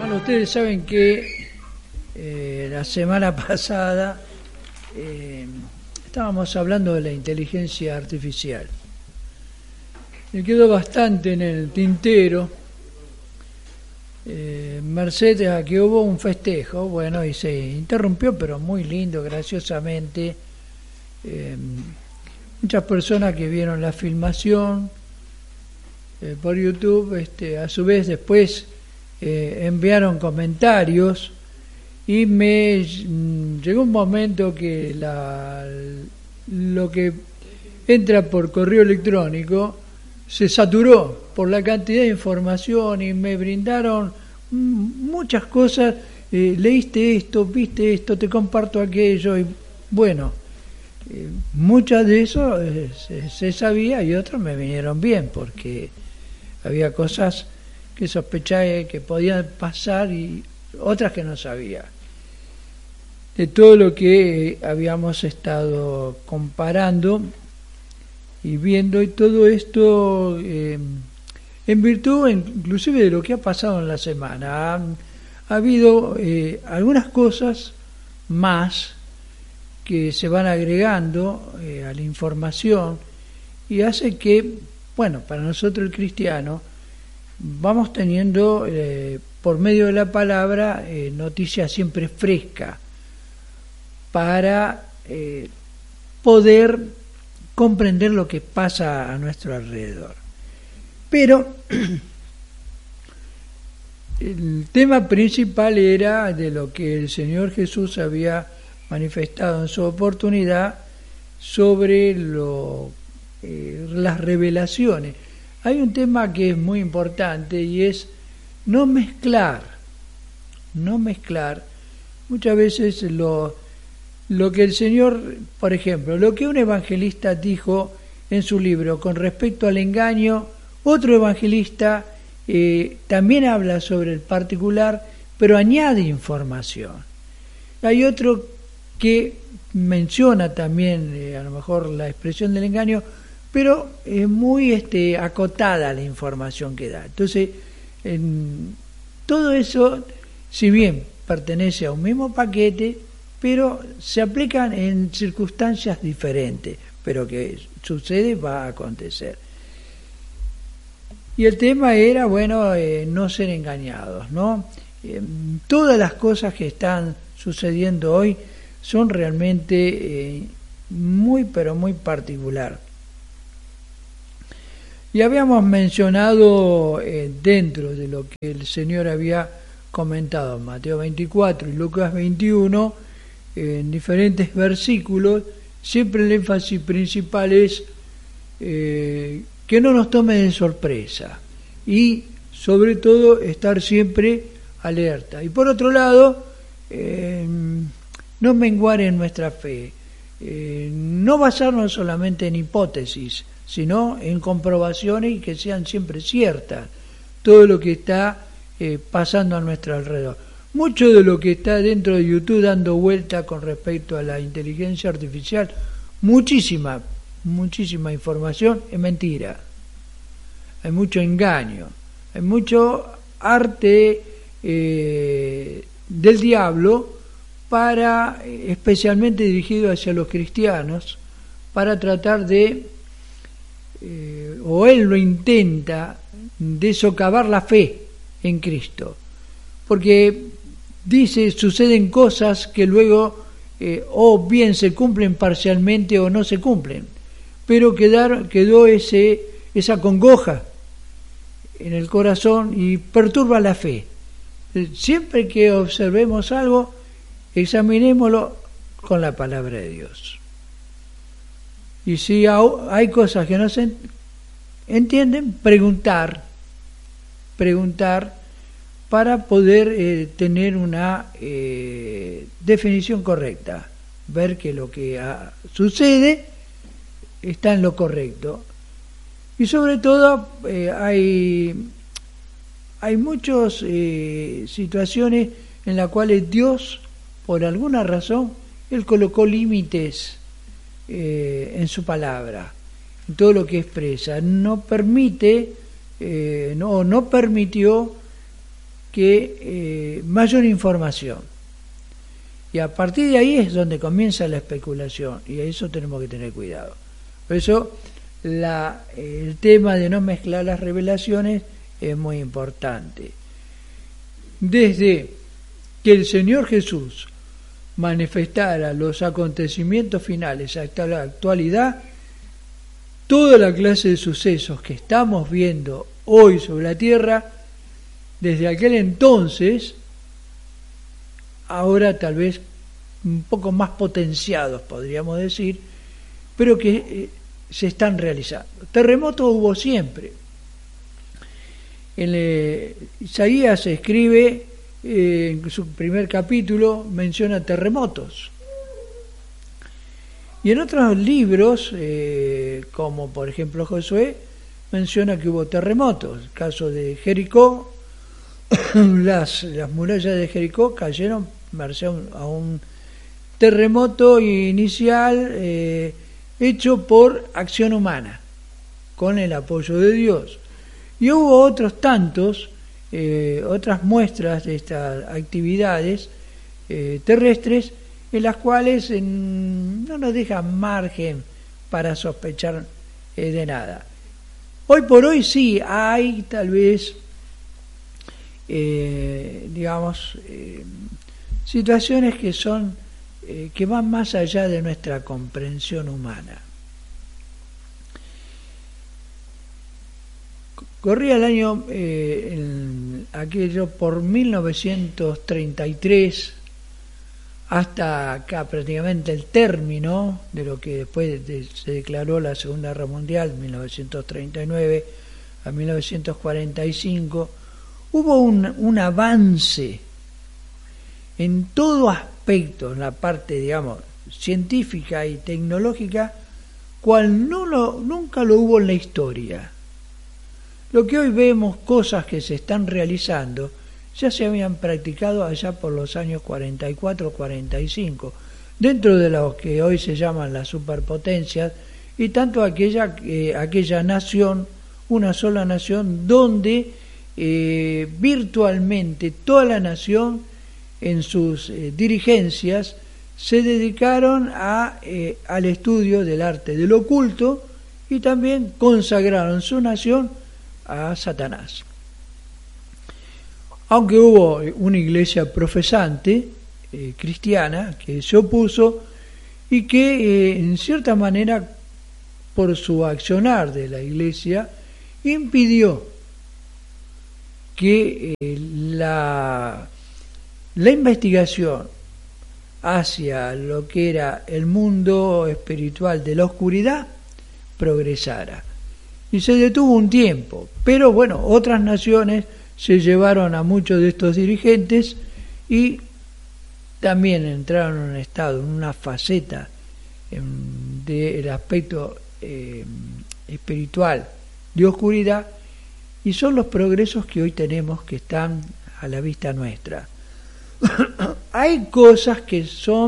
Bueno, ustedes saben que la semana pasada estábamos hablando de la inteligencia artificial. Me quedó bastante en el tintero, merced a que hubo un festejo, bueno, y se interrumpió, pero muy lindo, graciosamente. Muchas personas que vieron la filmación por YouTube, a su vez después enviaron comentarios y me llegó un momento que lo que entra por correo electrónico se saturó por la cantidad de información y me brindaron muchas cosas. Leíste esto, viste esto, te comparto aquello, y bueno, muchas de eso se sabía y otras me vinieron bien porque había cosas que sospechaba que podían pasar y otras que no sabía. De todo lo que habíamos estado comparando y viendo, y todo esto en virtud inclusive de lo que ha pasado en la semana. Ha habido algunas cosas más que se van agregando a la información y hace que, bueno, para nosotros el cristiano, vamos teniendo por medio de la palabra noticias siempre frescas para poder comprender lo que pasa a nuestro alrededor. Pero el tema principal era de lo que el Señor Jesús había manifestado en su oportunidad sobre las revelaciones. Hay un tema que es muy importante y es no mezclar. Muchas veces lo que el Señor, por ejemplo, lo que un evangelista dijo en su libro con respecto al engaño, otro evangelista también habla sobre el particular, pero añade información. Hay otro que menciona también a lo mejor la expresión del engaño, pero es muy acotada la información que da. Entonces, todo eso, si bien pertenece a un mismo paquete, pero se aplican en circunstancias diferentes, pero que sucede, va a acontecer. Y el tema era, bueno, no ser engañados, ¿no? Todas las cosas que están sucediendo hoy son realmente muy, pero muy particular. Y habíamos mencionado dentro de lo que el Señor había comentado en Mateo 24 y Lucas 21, en diferentes versículos, siempre el énfasis principal es que no nos tome de sorpresa y sobre todo estar siempre alerta. Y por otro lado, no menguar en nuestra fe, no basarnos solamente en hipótesis, sino en comprobaciones y que sean siempre ciertas todo lo que está pasando a nuestro alrededor. Mucho de lo que está dentro de YouTube dando vuelta con respecto a la inteligencia artificial, muchísima información es mentira. Hay mucho engaño, hay mucho arte del diablo especialmente dirigido hacia los cristianos, para tratar de o él lo intenta, de socavar la fe en Cristo, porque dice, suceden cosas que luego o bien se cumplen parcialmente o no se cumplen, pero quedó esa congoja en el corazón y perturba la fe. Siempre que observemos algo, examinémoslo con la palabra de Dios. Y si hay cosas que no se entienden, preguntar para poder tener una definición correcta, ver que lo que sucede está en lo correcto. Y sobre todo hay muchas situaciones en las cuales Dios, por alguna razón, Él colocó límites en su palabra, en todo lo que expresa. No permitió que mayor información. Y a partir de ahí es donde comienza la especulación, y a eso tenemos que tener cuidado. Por eso el tema de no mezclar las revelaciones es muy importante. Desde que el Señor Jesús manifestara los acontecimientos finales hasta la actualidad, toda la clase de sucesos que estamos viendo hoy sobre la tierra, desde aquel entonces, ahora tal vez un poco más potenciados, podríamos decir, pero que se están realizando. Terremotos hubo siempre. Isaías escribe, en su primer capítulo, menciona terremotos. Y en otros libros, como por ejemplo Josué, menciona que hubo terremotos. El caso de Jericó, las murallas de Jericó cayeron merced a un terremoto inicial hecho por acción humana, con el apoyo de Dios. Y hubo otros tantos, otras muestras de estas actividades terrestres, en las cuales no nos dejan margen para sospechar de nada. Hoy por hoy sí hay tal vez, situaciones que son que van más allá de nuestra comprensión humana. Corría el año aquello por 1933 hasta acá prácticamente el término de lo que después se declaró la Segunda Guerra Mundial, 1939 a 1945, hubo un avance en todo aspecto, en la parte, digamos, científica y tecnológica, cual nunca lo hubo en la historia. Lo que hoy vemos, cosas que se están realizando, ya se habían practicado allá por los años 44-45, dentro de lo que hoy se llaman las superpotencias, y tanto aquella nación, una sola nación, donde virtualmente toda la nación en sus dirigencias se dedicaron al estudio del arte del oculto y también consagraron su nación a Satanás. Aunque hubo una iglesia profesante cristiana que se opuso y que en cierta manera por su accionar de la iglesia impidió que la investigación hacia lo que era el mundo espiritual de la oscuridad progresara. Y se detuvo un tiempo, pero bueno, otras naciones se llevaron a muchos de estos dirigentes y también entraron en un estado, en una faceta del aspecto espiritual de oscuridad, y son los progresos que hoy tenemos que están a la vista nuestra. Hay cosas que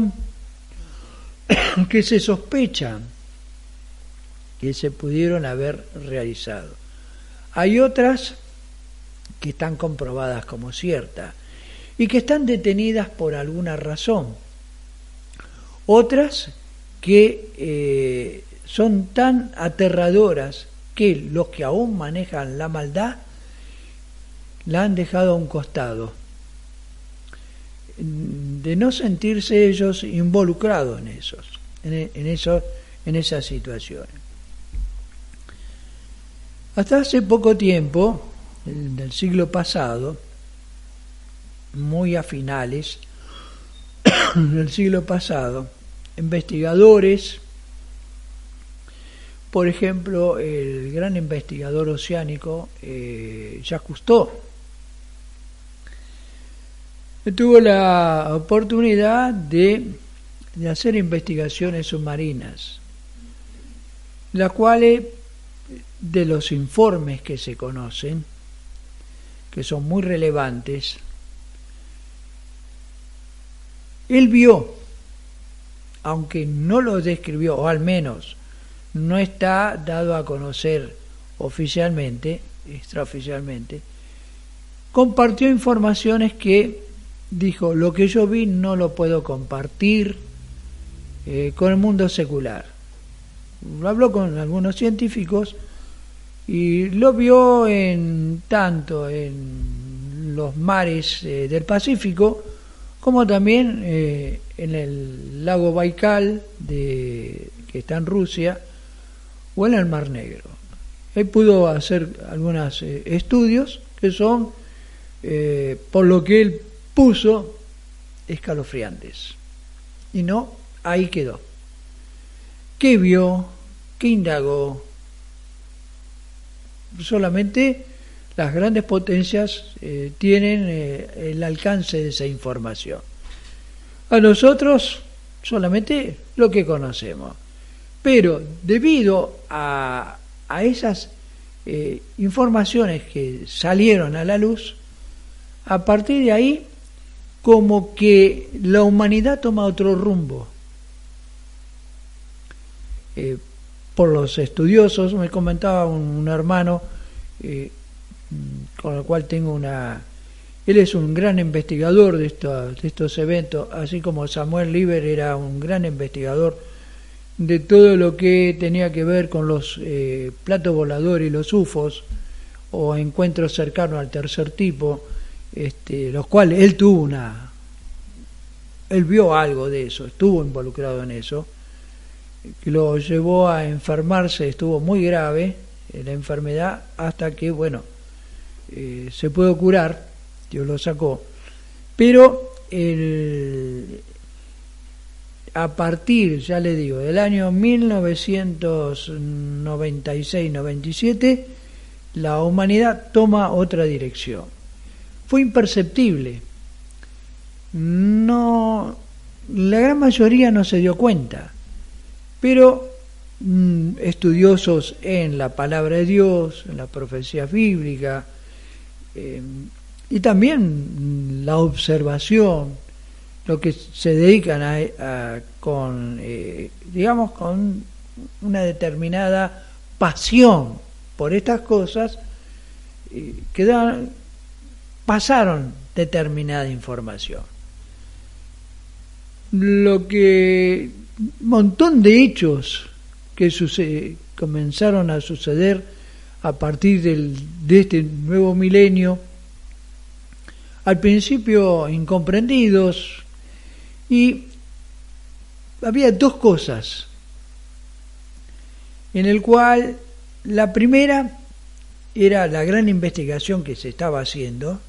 se sospechan que se pudieron haber realizado. Hay otras que están comprobadas como ciertas y que están detenidas por alguna razón. Otras que son tan aterradoras que los que aún manejan la maldad la han dejado a un costado, de no sentirse ellos involucrados en esas situaciones. Hasta hace poco tiempo, del siglo pasado, muy a finales del siglo pasado, investigadores, por ejemplo, el gran investigador oceánico Jacques Cousteau, tuvo la oportunidad de hacer investigaciones submarinas, las cuales, de los informes que se conocen, que son muy relevantes, él vio, aunque no lo describió, o al menos no está dado a conocer oficialmente, extraoficialmente, compartió informaciones que dijo: lo que yo vi no lo puedo compartir con el mundo secular. Lo habló con algunos científicos y lo vio tanto en los mares del Pacífico como también en el lago Baikal, que está en Rusia, o en el Mar Negro. Él pudo hacer algunos estudios que son, por lo que él puso, escalofriantes. Y no, ahí quedó. ¿Qué vio? ¿Qué indagó? Solamente las grandes potencias tienen el alcance de esa información. A nosotros solamente lo que conocemos. Pero debido a esas informaciones que salieron a la luz, a partir de ahí, como que la humanidad toma otro rumbo. Por los estudiosos, me comentaba un hermano con el cual tengo él es un gran investigador de estos eventos, así como Samuel Lieber era un gran investigador de todo lo que tenía que ver con los platos voladores y los UFOs, o encuentros cercanos al tercer tipo, los cuales él vio algo de eso, estuvo involucrado en eso, que lo llevó a enfermarse, estuvo muy grave la enfermedad, hasta que, se pudo curar, Dios lo sacó, pero a partir, ya le digo, del año 1996-97, la humanidad toma otra dirección. Fue imperceptible. No, la gran mayoría no se dio cuenta, pero estudiosos en la palabra de Dios, en la profecía bíblica, y también la observación, lo que se dedican con una determinada pasión por estas cosas, pasaron determinada información. Un montón de hechos que comenzaron a suceder a partir de este nuevo milenio, al principio incomprendidos, y había dos cosas en el cual la primera era la gran investigación que se estaba haciendo,